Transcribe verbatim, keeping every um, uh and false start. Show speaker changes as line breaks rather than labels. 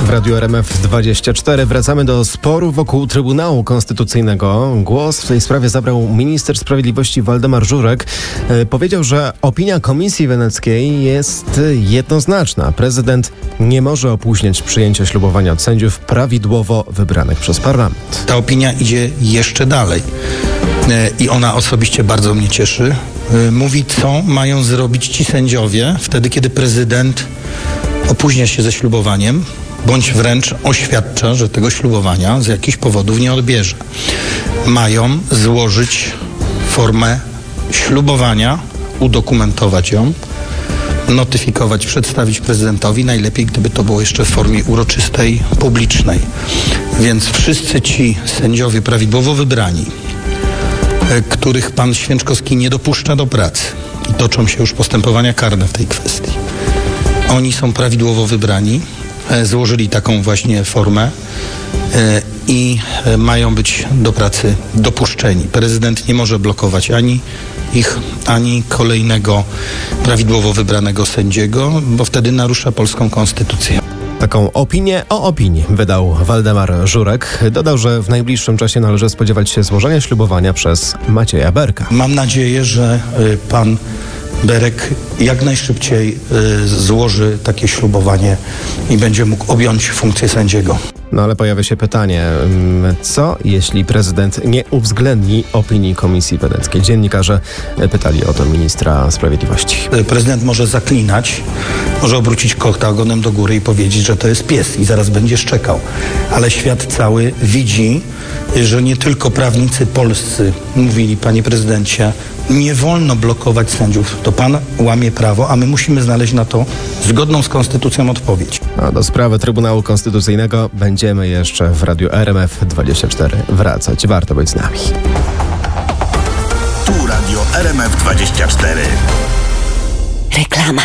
w Radiu R M F dwadzieścia cztery. Wracamy do sporu wokół Trybunału Konstytucyjnego. Głos w tej sprawie zabrał minister sprawiedliwości Waldemar Żurek. Powiedział, że opinia Komisji Weneckiej jest jednoznaczna. Prezydent nie może opóźniać przyjęcia ślubowania od sędziów prawidłowo wybranych przez parlament.
Ta opinia idzie jeszcze dalej i ona osobiście bardzo mnie cieszy. Mówi, co mają zrobić ci sędziowie wtedy, kiedy prezydent opóźnia się ze ślubowaniem, bądź wręcz oświadcza, że tego ślubowania z jakichś powodów nie odbierze. Mają złożyć formę ślubowania, udokumentować ją, notyfikować, przedstawić prezydentowi, najlepiej gdyby to było jeszcze w formie uroczystej, publicznej. Więc wszyscy ci sędziowie prawidłowo wybrani, których pan Święczkowski nie dopuszcza do pracy i toczą się już postępowania karne w tej kwestii. Oni są prawidłowo wybrani, złożyli taką właśnie formę i mają być do pracy dopuszczeni. Prezydent nie może blokować ani ich, ani kolejnego prawidłowo wybranego sędziego, bo wtedy narusza polską konstytucję.
Taką opinię o opinii wydał Waldemar Żurek. Dodał, że w najbliższym czasie należy spodziewać się złożenia ślubowania przez Macieja Berka.
Mam nadzieję, że y, pan Berek jak najszybciej y, złoży takie ślubowanie i będzie mógł objąć funkcję sędziego.
No ale pojawia się pytanie, co jeśli prezydent nie uwzględni opinii Komisji Weneckiej? Dziennikarze pytali o to ministra sprawiedliwości.
Prezydent może zaklinać, może obrócić kota ogonem do góry i powiedzieć, że to jest pies i zaraz będzie szczekał. Ale świat cały widzi, że nie tylko prawnicy polscy mówili, panie prezydencie, nie wolno blokować sędziów. To pan łamie prawo, a my musimy znaleźć na to zgodną z konstytucją odpowiedź.
A do sprawy Trybunału Konstytucyjnego będziemy jeszcze w Radiu R M F dwadzieścia cztery wracać. Warto być z nami.
Tu Radio R M F dwadzieścia cztery.
Reklama.